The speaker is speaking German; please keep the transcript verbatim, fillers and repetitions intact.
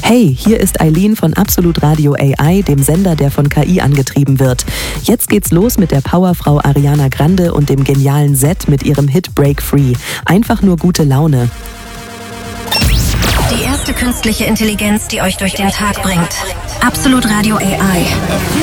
Hey, hier ist Eileen von Absolut Radio A I, dem Sender, der von K I angetrieben wird. Jetzt geht's los mit der Powerfrau Ariana Grande und dem genialen Zed mit ihrem Hit Break Free. Einfach nur gute Laune. Die erste künstliche Intelligenz, die euch durch den Tag bringt. Absolut Radio A I.